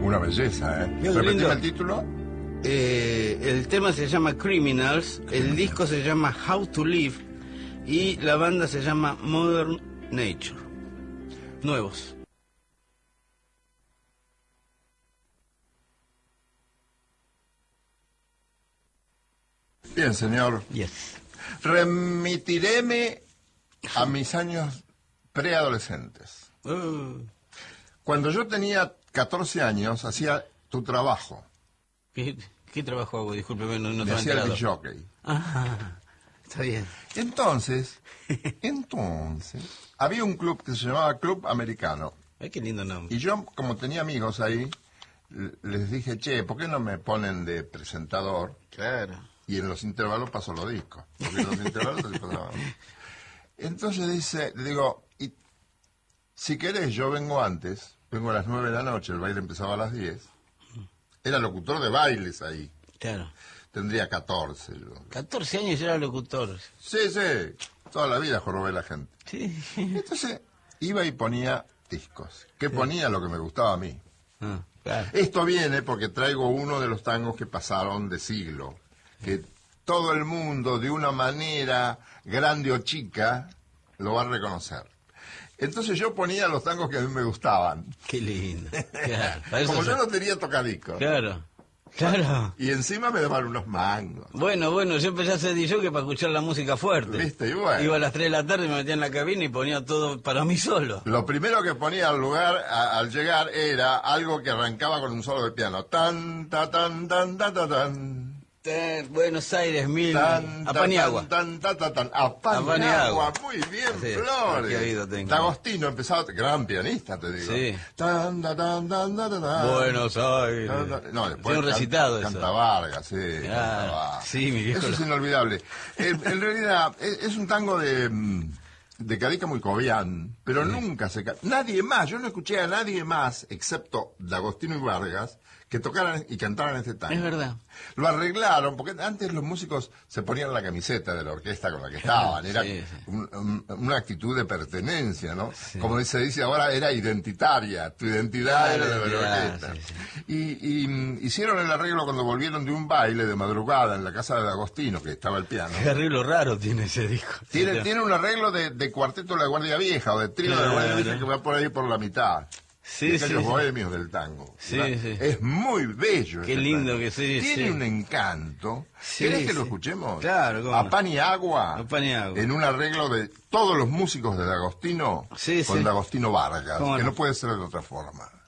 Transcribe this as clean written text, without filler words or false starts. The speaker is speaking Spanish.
Una belleza, ¿eh? Qué Repetime lindo. el título. El tema se llama Criminals, el disco se llama How to Live y la banda se llama Modern Nature. Nuevos. Bien, señor. Yes. Remitiréme a mis años preadolescentes. Cuando yo tenía 14 años, hacía tu trabajo. ¿Qué trabajo hago? Discúlpeme, no Me estaba hacía el enterado. disc-jockey. Ah, está bien. Entonces, había un club que se llamaba Club Americano. Ay, qué lindo nombre. Y yo, como tenía amigos ahí, les dije, che, ¿por qué no me ponen de presentador? Claro. Y en los intervalos paso los discos. Porque en los intervalos te pasaban. Entonces le digo, y si querés, yo vengo antes, vengo a las 9 de la noche, el baile empezaba a las 10. Era locutor de bailes ahí. Claro. Tendría 14 yo. 14 años y era locutor. Sí, toda la vida jorobé a la gente. Sí. Entonces, iba y ponía discos. ¿Qué ponía? Lo que me gustaba a mí. Ah, claro. Esto viene porque traigo uno de los tangos que pasaron de siglo, que todo el mundo, de una manera grande o chica, lo va a reconocer. Entonces yo ponía los tangos que a mí me gustaban. Qué lindo. Claro. Para eso Como yo se- no tenía tocadiscos. Claro. Claro. Y encima me daban unos mangos. Bueno, yo empecé a hacer DJ para escuchar la música fuerte. ¿Viste? Y bueno. Iba a las 3 de la tarde, me metía en la cabina y ponía todo para mí solo. Lo primero que ponía al lugar, al llegar, era algo que arrancaba con un solo de piano. Tan, ta, tan, tan, ta, ta, tan. Buenos Aires, mil. Tan, A pan y agua. Tan, tan, tan, tan. A pan pan y y agua. agua. Muy bien, Sí, Flores. qué oído tengo. D'Agostino empezaba, gran pianista, te digo. Sí. Tan, ta, tan, tan, ta, ta, tan. Buenos Aires. No, después Tiene un recitado eso. canta Vargas, sí. Claro. Canta Vargas. Sí, mi viejo Eso lo- es inolvidable. En realidad, es un tango de Cadica Cobian, pero nunca nadie más, yo no escuché a nadie más, excepto D'Agostino y Vargas, que tocaran y cantaran este tango. Es verdad. Lo arreglaron, porque antes los músicos se ponían la camiseta de la orquesta con la que estaban, era Sí, sí. una actitud de pertenencia, ¿no? Sí. Como se dice ahora, era identitaria, tu identidad era de la Identidad, orquesta. sí, sí. Y hicieron el arreglo cuando volvieron de un baile de madrugada en la casa de D'Agostino, que estaba el piano. Qué arreglo raro tiene ese disco. Tiene un arreglo de cuarteto de la Guardia Vieja o de trío de la Guardia Claro. Vieja que va por ahí por la mitad. Sí, De sí, aquellos sí. bohemios del tango. Sí, ¿verdad? sí. Es muy bello. Qué ese lindo tango. que sí, Tiene sí. un encanto. Sí, ¿Querés que lo sí. escuchemos? Claro, cómo A no. pan y agua. A pan y agua. En un arreglo de todos los músicos de D'Agostino Sí, con sí. D'Agostino Vargas, Cómo que no. no puede ser de otra forma.